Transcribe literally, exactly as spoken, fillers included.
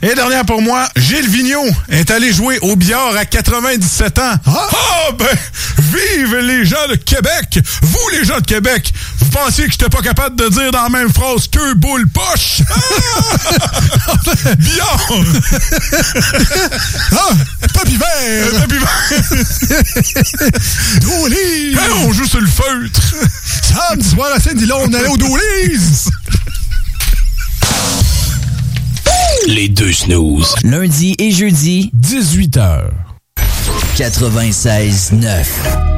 Et dernière pour moi, Gilles Vigneault est allé jouer au billard à quatre-vingt-dix-sept ans. Ah, oh, ben, vive les gens de Québec! Vous, les gens de Québec, vous pensiez que j'étais pas capable de dire dans la même phrase queue, boule, poche? Ah! Billard! Ah! Tapis vert! Tapis vert! Doolies! Hey, on joue sur le feutre! Samedi soir à Saint-Dillon, on allait au Doolies! Les deux snooze. Lundi et jeudi, dix-huit heures. quatre-vingt-seize neuf.